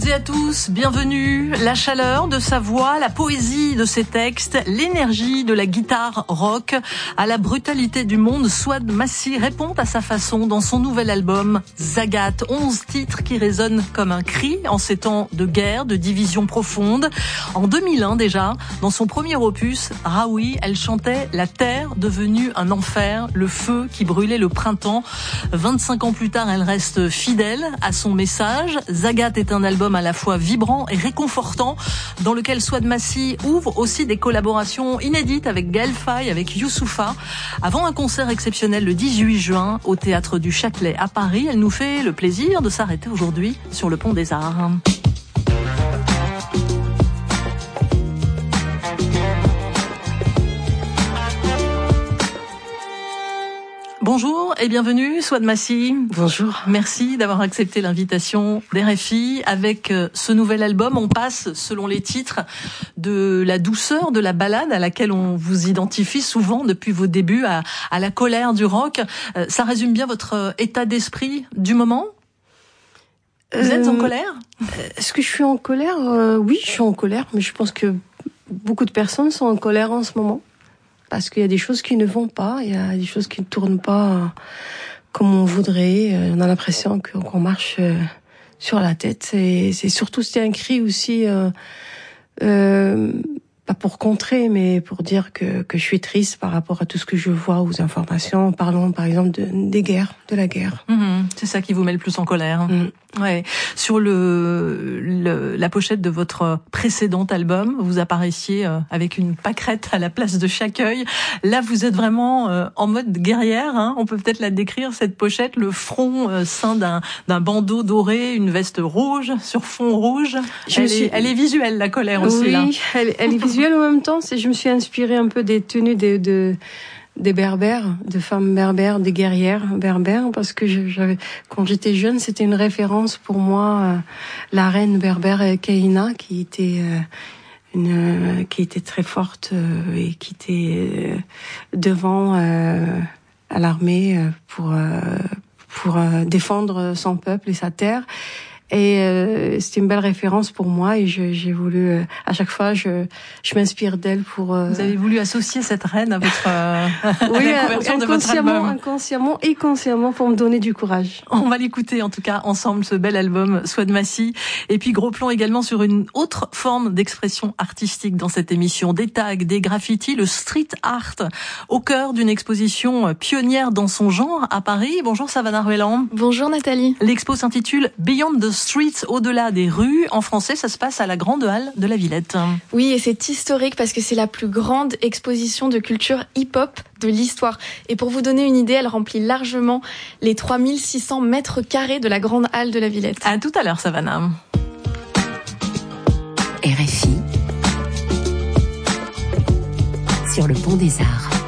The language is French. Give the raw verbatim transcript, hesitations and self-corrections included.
et à tous, bienvenue. La chaleur de sa voix, la poésie de ses textes, l'énergie de la guitare rock, à la brutalité du monde, Souad Massy répond à sa façon dans son nouvel album Zagat. Onze titres qui résonnent comme un cri en ces temps de guerre, de division profonde. En deux mille un déjà, dans son premier opus, Raoui, elle chantait la terre devenue un enfer, le feu qui brûlait le printemps. vingt-cinq ans plus tard, elle reste fidèle à son message. Zagat est un album à la fois vibrant et réconfortant, dans lequel Souad Massy ouvre aussi des collaborations inédites avec Gaël Faye, avec Youssoupha. Avant un concert exceptionnel le dix-huit juin au Théâtre du Châtelet à Paris, elle nous fait le plaisir de s'arrêter aujourd'hui sur le Pont des Arts. Bonjour et bienvenue, Souad Massy. Bonjour. Merci d'avoir accepté l'invitation d'R F I. Avec ce nouvel album, on passe, selon les titres, de la douceur de la ballade à laquelle on vous identifie souvent depuis vos débuts à, à la colère du rock. Ça résume bien votre état d'esprit du moment ? Vous euh, êtes en colère ? Est-ce que je suis en colère ? euh, Oui, je suis en colère, mais je pense que beaucoup de personnes sont en colère en ce moment. Parce qu'il y a des choses qui ne vont pas, il y a des choses qui ne tournent pas comme on voudrait. On a l'impression qu'on marche sur la tête. Et c'est surtout, c'était un cri aussi, euh, euh, pas pour contrer, mais pour dire que, que je suis triste par rapport à tout ce que je vois aux informations. Parlons par exemple de, des guerres, de la guerre. Mmh, c'est ça qui vous met le plus en colère. Mmh. Ouais. Sur le, le la pochette de votre précédent album, vous apparaissiez avec une pâquerette à la place de chaque œil. Là, vous êtes vraiment en mode guerrière. Hein. On peut peut-être la décrire, cette pochette, le front ceint d'un d'un bandeau doré, une veste rouge sur fond rouge. Je elle, suis... est, elle est visuelle, la colère aussi. Oui, là. Elle, elle est visuelle en même temps. C'est, je me suis inspirée un peu des tenues de, de des berbères, de femmes berbères, des guerrières berbères, parce que j'avais, quand j'étais jeune, c'était une référence pour moi, euh, la reine berbère Kaina, qui était euh, une, euh, qui était très forte euh, et qui était euh, devant euh, à l'armée euh, pour euh, pour euh, défendre son peuple et sa terre. Et euh, c'était une belle référence pour moi et je, j'ai voulu euh, à chaque fois je je m'inspire d'elle pour. Euh... Vous avez voulu associer cette reine à votre euh, oui, à la couverture de votre album. Inconsciemment et consciemment pour me donner du courage. On va l'écouter en tout cas ensemble, ce bel album Souad Massy. Et puis gros plan également sur une autre forme d'expression artistique dans cette émission, des tags, des graffitis, le street art au cœur d'une exposition pionnière dans son genre à Paris. Bonjour Savannah Ruelland. Bonjour Nathalie. L'expo s'intitule Beyond the Streets, au-delà des rues. En français, ça se passe à la Grande Halle de la Villette. Oui, et c'est historique parce que c'est la plus grande exposition de culture hip-hop de l'histoire. Et pour vous donner une idée, elle remplit largement les trois mille six cents mètres carrés de la Grande Halle de la Villette. À tout à l'heure, Savannah. R F I sur le Pont des Arts.